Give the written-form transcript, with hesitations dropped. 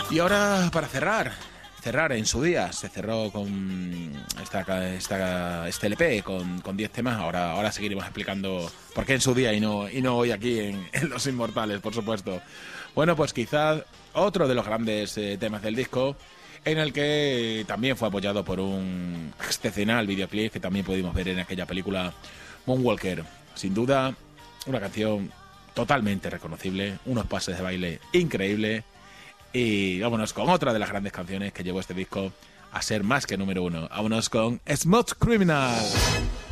Y ahora, para cerrar en su día, se cerró con este LP con 10 temas. Ahora seguiremos explicando por qué en su día y no hoy aquí en Los Inmortales, por supuesto. Bueno, pues quizás otro de los grandes temas del disco, en el que también fue apoyado por un excepcional videoclip que también pudimos ver en aquella película Moonwalker. Sin duda, una canción totalmente reconocible, unos pases de baile increíbles. Y vámonos con otra de las grandes canciones que llevó este disco a ser más que número uno. Vámonos con Smooth Criminal.